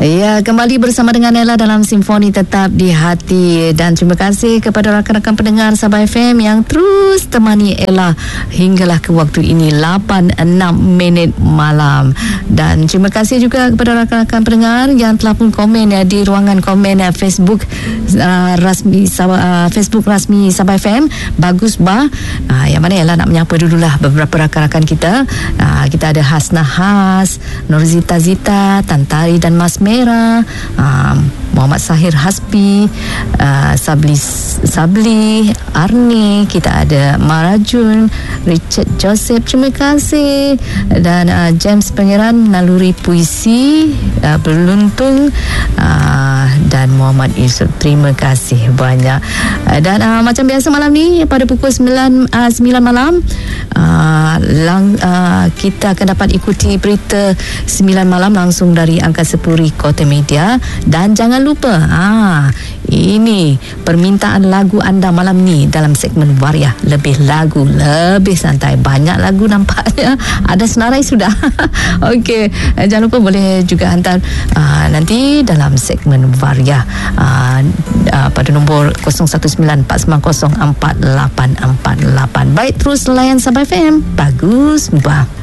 Ya, kembali bersama dengan Ella dalam Simfoni Tetap di Hati. Dan terima kasih kepada rakan-rakan pendengar Sabah FM yang terus temani Ella hinggalah ke waktu ini 8.06 malam. Dan terima kasih juga kepada rakan-rakan pendengar yang telah pun komen di ruangan komen Facebook rasmi Facebook rasmi Sabah FM. Bagus bah. Yang mana Ella nak menyapa dululah beberapa rakan-rakan kita. Kita ada Hasna Has, Norzita Zita, Tantari dan Mas Merah, Muhammad Sahir Hasbi, Sabli, Arni, kita ada Marajun, Richard Joseph, terima kasih, dan James Pangeran Naluri Puisi, Berluntung, dan Muhammad Yusof, terima kasih banyak. Dan macam biasa malam ni pada pukul 9 malam kita akan dapat ikuti berita 9 malam langsung dari Angkasa Puri Kota Media. Dan jangan lupa ini permintaan lagu anda malam ni dalam segmen Waria. Lebih lagu, lebih santai, banyak lagu nampaknya. Ada senarai sudah. Okey, jangan lupa boleh juga hantar nanti dalam segmen Waria pada nombor 0194904848. Baik, terus layan Sabah FM. Bagus, bah.